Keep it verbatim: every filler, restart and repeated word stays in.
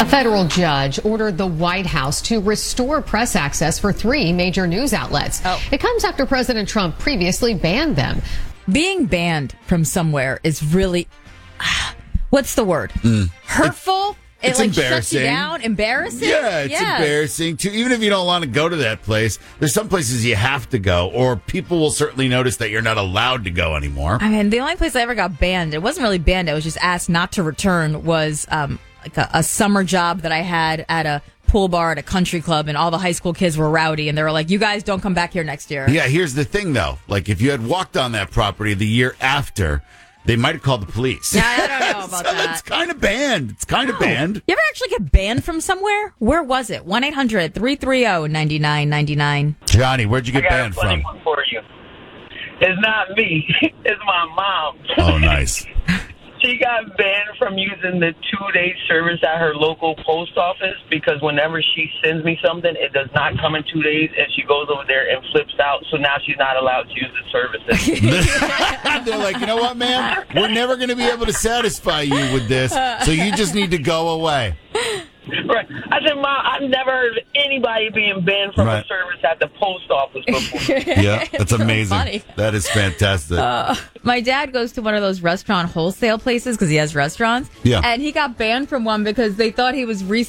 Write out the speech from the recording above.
federal judge ordered the White House to restore press access for three major news outlets. Oh. It comes after President Trump previously banned them. Being banned from somewhere is really, what's the word? Mm. Hurtful? It It's like shuts you embarrassing. down? Embarrassing? Yeah, it's embarrassing too. Even if you don't want to go to that place, there's some places you have to go, or people will certainly notice that you're not allowed to go anymore. I mean, the only place I ever got banned, it wasn't really banned, I was just asked not to return, was um, like a, a summer job that I had at a pool bar at a country club, and all the high school kids were rowdy, and they were like, you guys don't come back here next year. Yeah, here's the thing, though. Like, if you had walked on that property the year after, they might have called the police. Yeah, I don't know about so that. It's kind of banned. It's kind of Oh. banned. You ever actually get banned from somewhere? Where was it? one eight hundred three three zero nine nine nine nine. Johnny, where'd you get I got banned a funny from? one for you. It's not me. It's my mom. Oh, nice. She got banned from using the two-day service at her local post office because whenever she sends me something, it does not come in two days, and she goes over there and flips out. So now she's not allowed to use the services. They're like, you know what, man? We're never going to be able to satisfy you with this, so you just need to go away. Right. I said, Mom, I've never heard of anybody being banned from Right. a service at the post office before. Yeah, that's so amazing. funny. That is fantastic. Uh, my dad goes to one of those restaurant wholesale places because he has restaurants. Yeah. And he got banned from one because they thought he was